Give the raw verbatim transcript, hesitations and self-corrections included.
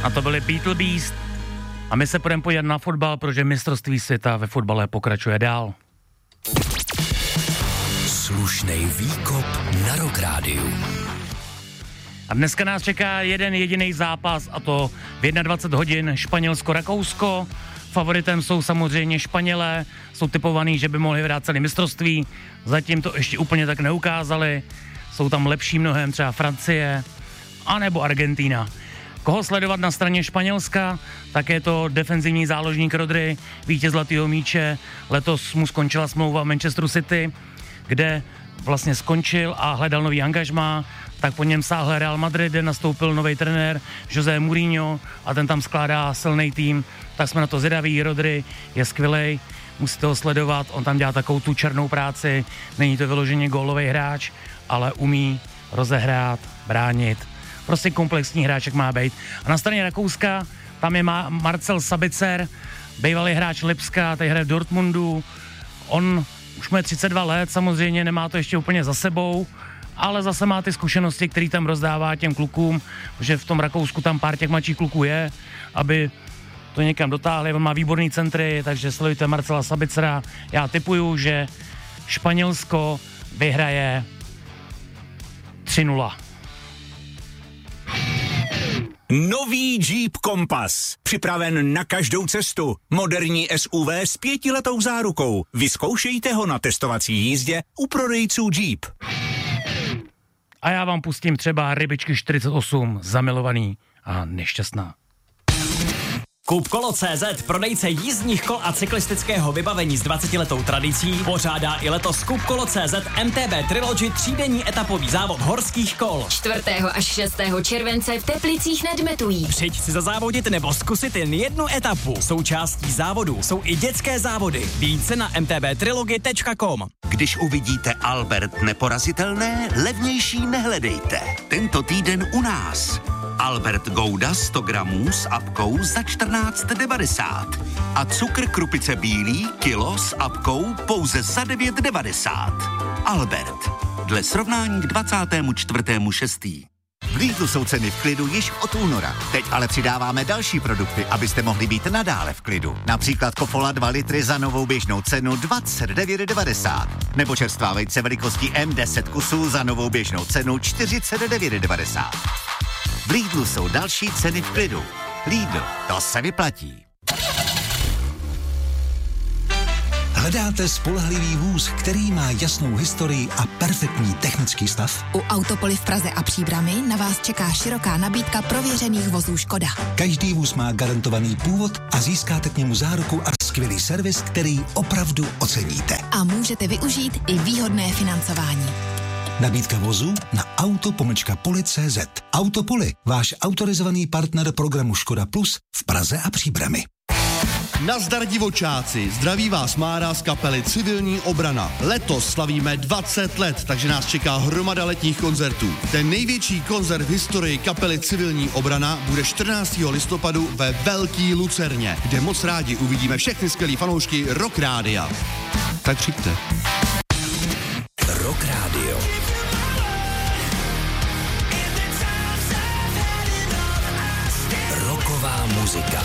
A to byly Beatle Beast. A my se půjdeme podívat na fotbal, protože mistrovství světa ve fotbale pokračuje dál. Slušnej výkop na Rock Rádiu. A dneska nás čeká jeden jediný zápas, a to v dvacet jedna hodin Španělsko-Rakousko. Favoritem jsou samozřejmě Španělé, jsou typovaný, že by mohli vyhrát celé mistrovství. Zatím to ještě úplně tak neukázali. Jsou tam lepší mnohem, třeba Francie, anebo Argentína. Koho sledovat na straně Španělska, tak je to defenzivní záložník Rodri, vítěz zlatého míče. Letos mu skončila smlouva v Manchesteru City, kde vlastně skončil a hledal nový angažmá, tak po něm sáhl Real Madrid, kde nastoupil nový trenér José Mourinho a ten tam skládá silný tým, tak jsme na to zvědaví. Rodri je skvělej, musíte ho sledovat, on tam dělá takovou tu černou práci, není to vyloženě gólový hráč, ale umí rozehrát, bránit, prostě komplexní hráč, jak má být. A na straně Rakouska tam je Marcel Sabitzer, bývalý hráč Lipska, teď hraje v Dortmundu, on už má třicet dva let, samozřejmě nemá to ještě úplně za sebou, ale zase má ty zkušenosti, které tam rozdává těm klukům, že v tom Rakousku tam pár těch mladších kluků je, aby to někam dotáhli, on má výborný centry, takže sledujte Marcela Sabicera. Já tipuju, že Španělsko vyhraje tři nula. Nový Jeep Compass. Připraven na každou cestu. Moderní S U V s pětiletou zárukou. Vyzkoušejte ho na testovací jízdě u prodejců Jeep. A já vám pustím třeba Rybičky čtyřicet osm, zamilovaný a nešťastná. Kupkolo tečka cé zet, prodejce jízdních kol a cyklistického vybavení s dvacetiletou tradicí, pořádá i letos Kupkolo tečka cé zet M T B Trilogy třídenní etapový závod horských kol. čtvrtého až šestého července v Teplicích nad Metují. Přijď si zazávodit nebo zkusit jen jednu etapu. Součástí závodu jsou i dětské závody. Více na m t b trilogy tečka com. Když uvidíte Albert neporazitelné, levnější nehledejte. Tento týden u nás. Albert Gouda sto gramů s apkou za čtrnáct devadesát. A cukr krupice bílý kilo s apkou pouze za devět devadesát. Albert. Dle srovnání k dvacátému čtvrtému šestého V Lidlu jsou ceny v klidu již od února. Teď ale přidáváme další produkty, abyste mohli být nadále v klidu. Například Kofola dva litry za novou běžnou cenu dvacet devět devadesát. Nebo čerstvá vejce velikosti M deset kusů za novou běžnou cenu čtyřicet devět devadesát. V Lidlu jsou další ceny v klidu. Lidl, to se vyplatí. Hledáte spolehlivý vůz, který má jasnou historii a perfektní technický stav? U Autopoly v Praze a Příbrami na vás čeká široká nabídka prověřených vozů Škoda. Každý vůz má garantovaný původ a získáte k němu záruku a skvělý servis, který opravdu oceníte. A můžete využít i výhodné financování. Nabídka vozu na auto pomlčka poli tečka cé zet. Autopoly, váš autorizovaný partner programu Škoda Plus v Praze a Příbrami. Nazdar divočáci, zdraví vás Mára z kapely Civilní obrana. Letos slavíme dvacet let, takže nás čeká hromada letních koncertů. Ten největší koncert v historii kapely Civilní obrana bude čtrnáctého listopadu ve Velký Lucerně, kde moc rádi uvidíme všechny skvělý fanoušky Rock Rádia. Tak přijďte. Rock Radio. Rocková muzika.